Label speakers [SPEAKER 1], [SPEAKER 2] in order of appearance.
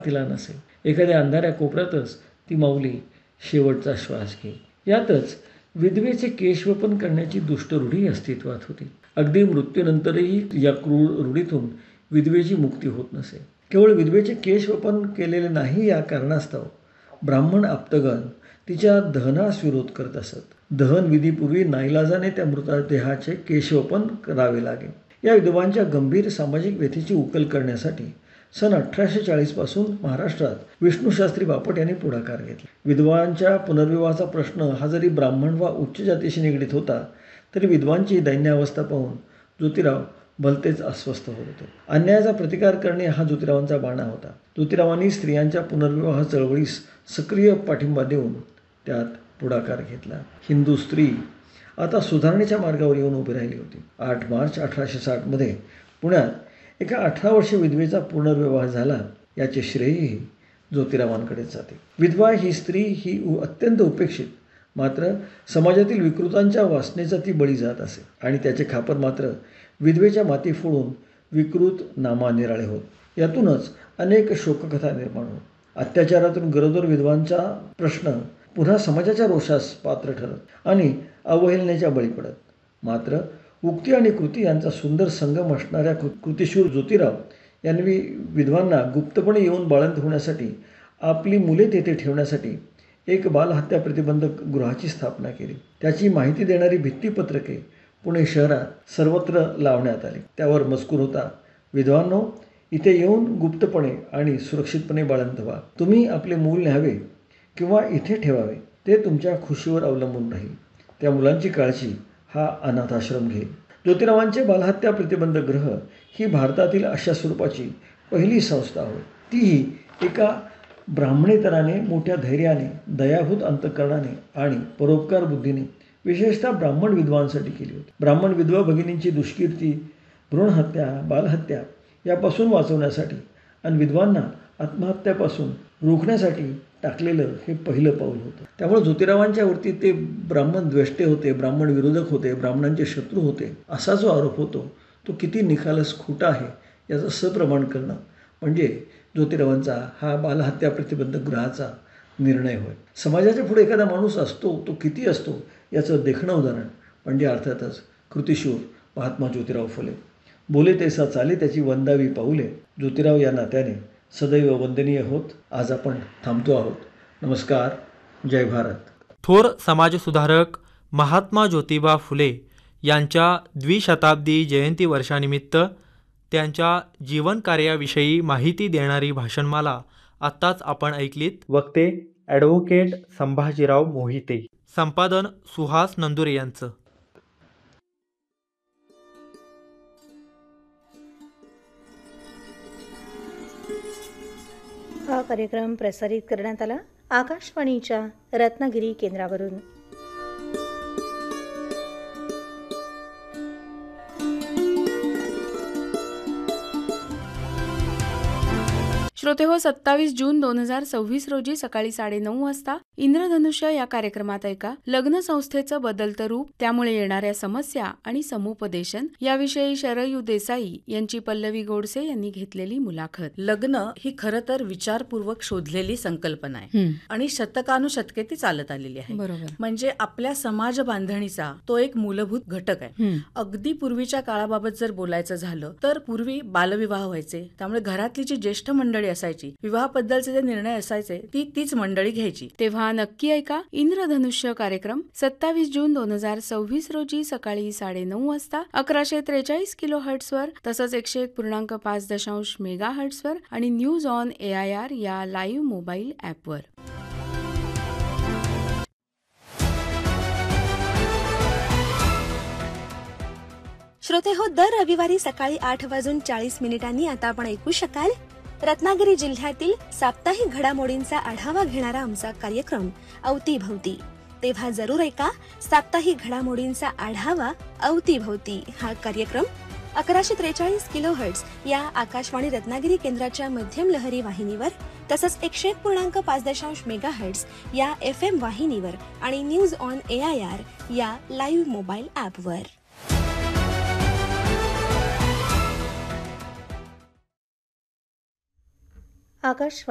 [SPEAKER 1] तिला नसेल. एखाद्या अंधाऱ्या कोपऱ्यातच ती माऊली शेवटचा श्वास घे. यातच विधवेचे केशवपन करण्याची दुष्टरूढी अस्तित्वात होती. अगदी मृत्यूनंतरही या क्रूर रूढीतून विधवेची मुक्ती होत नसे. केवळ विधवेचे केशवपन केलेले नाही या कारणास्तव ब्राह्मण आप्तगण तिच्या दहनास विरोध करत असत. दहन विधीपूर्वी नाईलाजाने त्या मृतदेहाचे केशवपन करावे लागे. या विधवांच्या गंभीर सामाजिक व्यथेची उकल करण्यासाठी सन 1840 पासून महाराष्ट्रात विष्णूशास्त्री बापट यांनी पुढाकार घेतला. विधवांच्या पुनर्विवाहाचा प्रश्न हा जरी ब्राह्मण वा उच्च जातीशी निगडीत होता तरी विधवांची दैन्यावस्था पाहून ज्योतिराव भलतेच अस्वस्थ होत होते. अन्यायाचा प्रतिकार करणे हा ज्योतिरावांचा बाणा होता. ज्योतिरावांनी स्त्रियांच्या पुनर्विवाह चळवळीस सक्रिय पाठिंबा देऊन त्यात पुढाकार घेतला. हिंदू स्त्री आता सुधारणेच्या मार्गावर येऊन उभी राहिली होती. 8 मार्च 1860 पुण्यात एका 18 वर्षीय विधवेचा पुनर्विवाह झाला याचे श्रेयही ज्योतिरावांकडेच जाते. विधवा ही स्त्री ही अत्यंत उपेक्षित मात्र समाजातील विकृतांच्या वासनेचा ती बळी जात असे आणि त्याचे खापर मात्र विधवेच्या माती फोडून विकृत नामा निराळे होत. यातूनच अनेक शोककथा निर्माण होत. अत्याचारातून गरोदर विधवांचा प्रश्न पुन्हा समाजाच्या रोषास पात्र ठरत आणि अवहेलनेच्या बळी पडत. मात्र उक्ती आणि कृती यांचा सुंदर संगम असणाऱ्या कृतिशूर ज्योतिराव यांनी विधवांना गुप्तपणे येऊन बाळंत होण्यासाठी आपली मुले तेथे ठेवण्यासाठी एक बालहत्या प्रतिबंधक गृहाची स्थापना केली. त्याची माहिती देणारी भित्तीपत्रके पुणे शहरात सर्वत्र लावण्यात आली. त्यावर मजकूर होता, विधवांनो, इथे येऊन गुप्तपणे आणि सुरक्षितपणे बाळंत व्हा. तुम्ही आपले मूल न्यावे किंवा इथे ठेवावे ते तुमच्या खुशीवर अवलंबून राहील. त्या मुलांची काळजी हा अनाथाश्रम घेईल. ज्योतिरावांचे बालहत्या प्रतिबंधक गृह ही भारतातील अशा स्वरूपाची पहिली संस्था होय. तीही एका ब्राह्मणेतराने मोठ्या धैर्याने, दयाभूत अंतःकरणाने आणि परोपकार बुद्धीने विशेषतः ब्राह्मण विधवांसाठी केली होती. ब्राह्मण विधवा भगिनींची दुष्कीर्ती, भ्रूणहत्या, बालहत्या यापासून वाचवण्यासाठी आणि विधवांना आत्महत्यापासून रोखण्यासाठी टाकलेलं हे पहिलं पाऊल होतं. त्यामुळे ज्योतिरावांच्या वरती ते ब्राह्मण द्वेष्टे होते, ब्राह्मण विरोधक होते, ब्राह्मणांचे शत्रू होते असा जो आरोप होतो तो किती निखालस खोटा आहे याचं सप्रमाण करणं म्हणजे ज्योतिरावांचा हा बालहत्या प्रतिबंधक गृहाचा निर्णय होय. समाजाच्या पुढे एखादा माणूस असतो तो किती असतो याचं देखणं उदाहरण म्हणजे अर्थातच कृतिशूर महात्मा ज्योतिराव फुले. बोले तैसा चाले त्याची वंदावी पाऊले. ज्योतिराव या नात्याने सदैव वंदनीय होत. आज आपण थांबतो आहोत. नमस्कार. जय भारत.
[SPEAKER 2] थोर समाजसुधारक महात्मा ज्योतिबा फुले यांच्या द्विशताब्दी जयंती वर्षानिमित्त त्यांच्या जीवनकार्याविषयी माहिती देणारी भाषणमाला आत्ताच आपण ऐकलीत. वक्ते ॲडव्होकेट संभाजीराव मोहिते. संपादन सुहास नंदुरे यांचं.
[SPEAKER 3] हा कार्यक्रम प्रसारित करण्यात आला आकाशवाणीच्या रत्नागिरी केंद्रावरून.
[SPEAKER 4] श्रोतेहो, 27 जून 2026 रोजी सकाळी 9:30 वाजता इंद्रधनुष्य या कार्यक्रमात ऐका लग्न संस्थेचं बदलतं रूप, त्यामुळे येणाऱ्या समस्या आणि समुपदेशन याविषयी शरयू देसाई यांची पल्लवी गोडसे यांनी घेतलेली मुलाखत.
[SPEAKER 5] लग्न ही खरं तर विचारपूर्वक शोधलेली संकल्पना आहे आणि शतकानुशतके ती चालत आलेली आहे.
[SPEAKER 4] बरोबर.
[SPEAKER 5] म्हणजे आपल्या समाज बांधणीचा तो एक मूलभूत घटक आहे. अगदी पूर्वीच्या काळाबाबत जर बोलायचं झालं तर पूर्वी बालविवाह व्हायचे, त्यामुळे घरातली जी ज्येष्ठ मंडळी असायची, विवाहाबद्दलचे जे निर्णय असायचे तीच मंडळी घ्यायची.
[SPEAKER 4] तेव्हा नक्की ऐका इंद्रधनुष्य कार्यक्रम 27 जून 2026 रोजी सकाळी 9:30 वाजता 1143 किलोहर्ट्झ वर, तसंच 101.5 मेगाहर्ट्झ वर आणि न्यूज ऑन AIR या लाईव्ह मोबाईल ऍपवर.
[SPEAKER 6] श्रोते हो, दर रविवारी सकाळी 8:40 आता आपण ऐकू शकाल रत्नागिरी जिल्ह्यातील साप्ताहिक घडामोडींचा आढावा घेणारा आमचा कार्यक्रम अवतीभवती. तेव्हा जरूर ऐका साप्ताहिक घडामोडींचा आढावा अवतीभवती हा कार्यक्रम 1143 किलोहर्ट्झ या आकाशवाणी रत्नागिरी केंद्राच्या मध्यम लहरी वाहिनीवर, तसंच 101.5 मेगाहर्ट्झ या FM वाहिनीवर आणि न्यूज ऑन AIR या लाईव्ह मोबाईल ऍपवर.
[SPEAKER 3] आकाशवाणी